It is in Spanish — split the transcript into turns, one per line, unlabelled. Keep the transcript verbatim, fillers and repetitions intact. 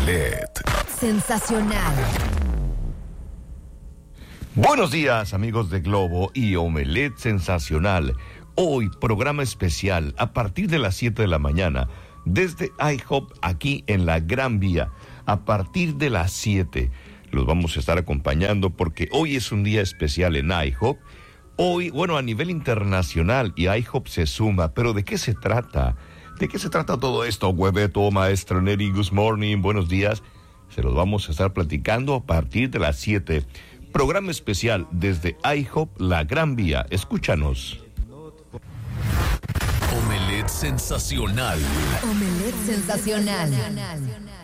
Omelette
sensacional.
Buenos días, amigos de Globo y Omelette Sensacional. Hoy, programa especial a partir de las siete de la mañana, desde IHOP, aquí en la Gran Vía. A partir de las siete los vamos a estar acompañando porque hoy es un día especial en IHOP. Hoy, bueno, a nivel internacional, y IHOP se suma. ¿Pero de qué se trata? ¿De qué se trata todo esto? Hueveto, maestra Neri, good morning, buenos días. Se los vamos a estar platicando a partir de las siete. Programa especial desde IHOP, la Gran Vía. Escúchanos.
Omelette sensacional.
Omelette sensacional.